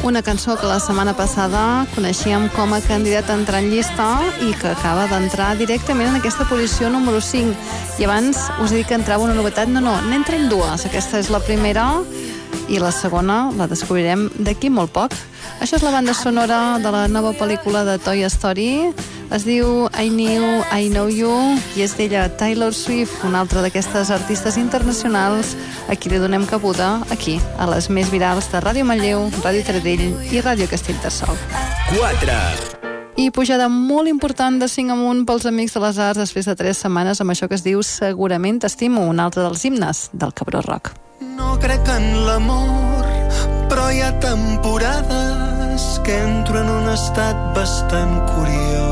Una cançó que la setmana passada coneixíem com a candidat a entrar en llista i que acaba d'entrar directament en aquesta posició número 5. I abans us he dit que entrava una novetat. No, n'entren dues. Aquesta és la primera i la segona la descobrirem d'aquí molt poc. Això és la banda sonora de la nova pel·lícula de Toy Story. Es diu I Knew, I Know You i és d'ella Taylor Swift, una altra d'aquestes artistes internacionals a qui li donem cabuda aquí, a les més virals de Ràdio Manlleu, Ràdio Taradell i Ràdio Castellterçol. 4. I pujada molt important de 5 amunt pels Amics de les Arts després de 3 setmanes amb això que es diu Segurament t'estimo, un altre dels himnes del Cabró Rock. No crec en l'amor, però hi ha temporades que entro en un estat bastant curiós.